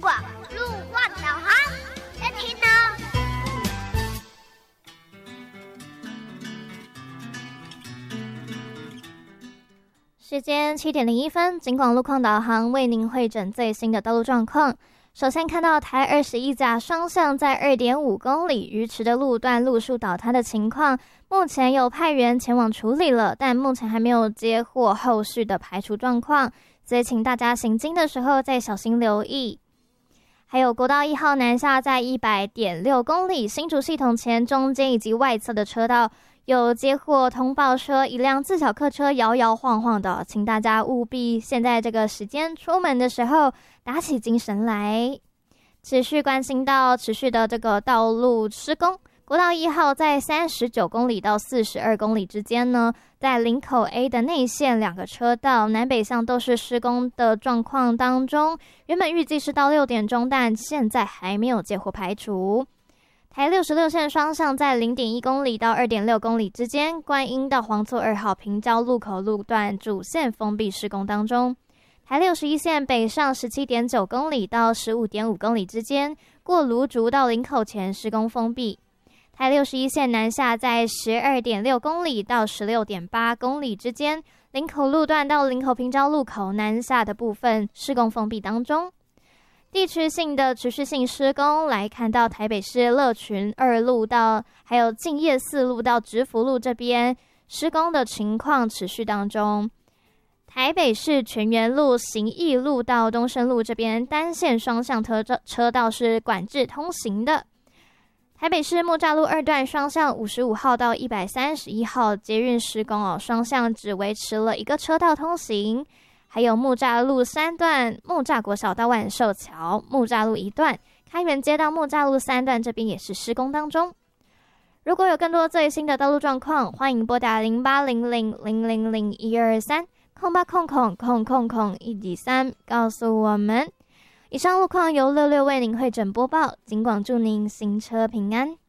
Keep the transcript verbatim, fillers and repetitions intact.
广路况导航，要听哦。 时间七点零一分，警广路况导航为您汇整最新的道路状况。首先看到台二十一甲双向在 二点五公里鱼池的路段路树倒塌的情况，目前有派员前往处理了，但目前还没有接获后续的排除状况，所以请大家行经的时候再小心留意。还有国道一号南下在 一百点六公里新竹系统前中间以及外侧的车道有接获通报说一辆自小客车摇摇晃晃的，请大家务必现在这个时间出门的时候打起精神来。持续关心到持续的这个道路施工，国道一号在三十九公里到四十二公里之间呢，在林口 A 的内线两个车道南北向都是施工的状况当中，原本预计是到六点钟，但现在还没有接获排除。台六十六线双向在 零点一公里到 二点六公里之间，观音到黄厝二号平交路口路段主线封闭施工当中。台六十一线北上 十七点九公里到 十五点五公里之间，过芦竹到林口前施工封闭。台六十一线南下在 十二点六公里到 十六点八公里之间，林口路段到林口平交路口南下的部分施工封闭当中。地区性的持续性施工来看到台北市乐群二路到还有敬业四路到直福路这边施工的情况持续当中。台北市全园路行义路到东胜路这边单线双向车车道是管制通行的。台北市木栅路二段双向五十五号到一百三十一号捷运施工哦，双向只维持了一个车道通行。还有木栅路三段木栅国小到万寿桥，木栅路一段开元街到木栅路三段这边也是施工当中。如果有更多最新的道路状况，欢迎拨打零八零零零零零一二三空八空空空空空一几三告诉我们。以上路况由六六为您汇整播报，警广祝您行车平安。